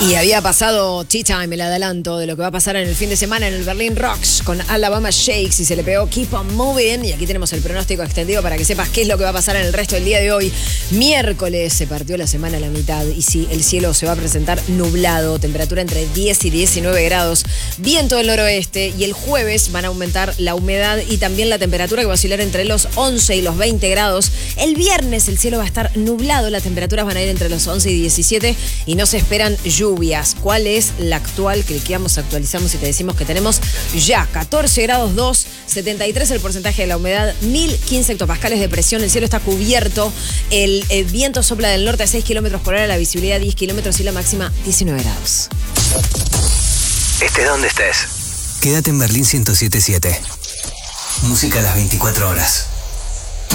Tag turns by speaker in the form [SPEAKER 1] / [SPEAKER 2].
[SPEAKER 1] Y había pasado Tea Time, el adelanto de lo que va a pasar en el fin de semana en el Berlin Rocks con Alabama Shakes, y se le pegó Keep on Moving. Y aquí tenemos el pronóstico extendido para que sepas qué es lo que va a pasar en el resto del día de hoy. Miércoles se partió la semana a la mitad y sí, el cielo se va a presentar nublado, temperatura entre 10 y 19 grados, viento del noroeste, y el jueves van a aumentar la humedad y también la temperatura, que va a oscilar entre los 11 y los 20 grados. El viernes el cielo va a estar nublado, las temperaturas van a ir entre los 11 y 17 y no se esperan lluvias. ¿Cuál es la actual? Cliqueamos, actualizamos y te decimos que tenemos ya 14 grados 2, 73 el porcentaje de la humedad, 1015 hectopascales de presión, el cielo está cubierto, el viento sopla del norte a 6 kilómetros por hora, la visibilidad 10 kilómetros y la máxima 19 grados.
[SPEAKER 2] Estés donde estés, quédate en Berlín 107.7. Música a las 24 horas.